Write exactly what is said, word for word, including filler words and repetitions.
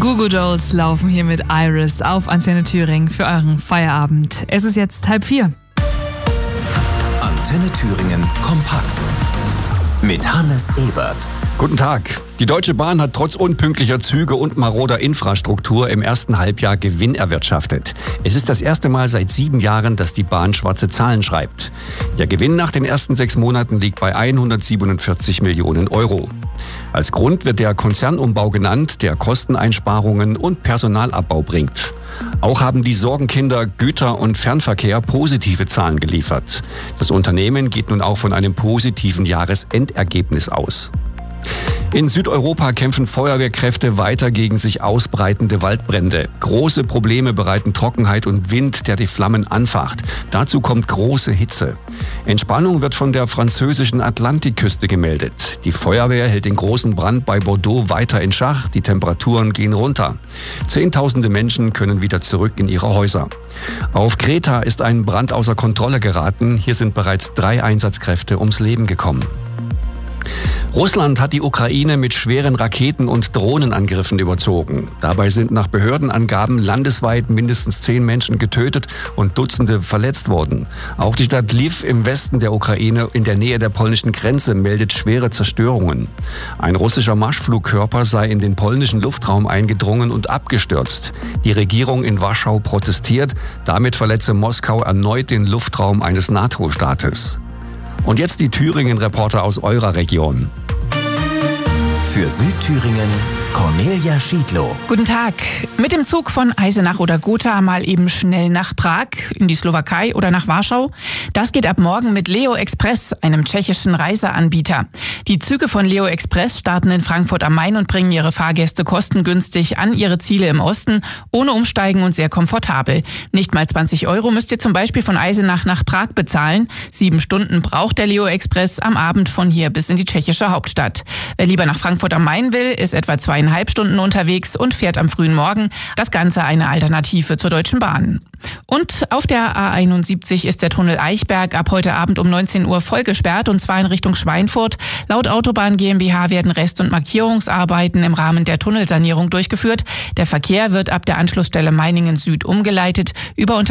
Goo Goo Dolls laufen hier mit Iris auf Antenne Thüringen für euren Feierabend. Es ist jetzt halb vier. Antenne Thüringen kompakt mit Hannes Ebert. Guten Tag. Die Deutsche Bahn hat trotz unpünktlicher Züge und maroder Infrastruktur im ersten Halbjahr Gewinn erwirtschaftet. Es ist das erste Mal seit sieben Jahren, dass die Bahn schwarze Zahlen schreibt. Der Gewinn nach den ersten sechs Monaten liegt bei hundertsiebenundvierzig Millionen Euro. Als Grund wird der Konzernumbau genannt, der Kosteneinsparungen und Personalabbau bringt. Auch haben die Sorgenkinder Güter- und Fernverkehr positive Zahlen geliefert. Das Unternehmen geht nun auch von einem positiven Jahresendergebnis aus. In Südeuropa kämpfen Feuerwehrkräfte weiter gegen sich ausbreitende Waldbrände. Große Probleme bereiten Trockenheit und Wind, der die Flammen anfacht. Dazu kommt große Hitze. Entspannung wird von der französischen Atlantikküste gemeldet. Die Feuerwehr hält den großen Brand bei Bordeaux weiter in Schach. Die Temperaturen gehen runter. Zehntausende Menschen können wieder zurück in ihre Häuser. Auf Kreta ist ein Brand außer Kontrolle geraten. Hier sind bereits drei Einsatzkräfte ums Leben gekommen. Russland hat die Ukraine mit schweren Raketen- und Drohnenangriffen überzogen. Dabei sind nach Behördenangaben landesweit mindestens zehn Menschen getötet und Dutzende verletzt worden. Auch die Stadt Lviv im Westen der Ukraine in der Nähe der polnischen Grenze meldet schwere Zerstörungen. Ein russischer Marschflugkörper sei in den polnischen Luftraum eingedrungen und abgestürzt. Die Regierung in Warschau protestiert. Damit verletze Moskau erneut den Luftraum eines NATO-Staates. Und jetzt die Thüringen-Reporter aus eurer Region. Für Südthüringen Cornelia Schiedlow. Guten Tag. Mit dem Zug von Eisenach oder Gotha mal eben schnell nach Prag, in die Slowakei oder nach Warschau. Das geht ab morgen mit Leo Express, einem tschechischen Reiseanbieter. Die Züge von Leo Express starten in Frankfurt am Main und bringen ihre Fahrgäste kostengünstig an ihre Ziele im Osten, ohne Umsteigen und sehr komfortabel. Nicht mal zwanzig Euro müsst ihr zum Beispiel von Eisenach nach Prag bezahlen. Sieben Stunden braucht der Leo Express am Abend von hier bis in die tschechische Hauptstadt. Wer lieber nach Frankfurt am Main will, ist etwa zweieinhalb Stunden unterwegs und fährt am frühen Morgen. Das Ganze eine Alternative zur Deutschen Bahn. Und auf der A einundsiebzig ist der Tunnel Eichberg ab heute Abend um neunzehn Uhr voll gesperrt, und zwar in Richtung Schweinfurt. Laut Autobahn GmbH werden Rest- und Markierungsarbeiten im Rahmen der Tunnelsanierung durchgeführt. Der Verkehr wird ab der Anschlussstelle Meiningen Süd umgeleitet über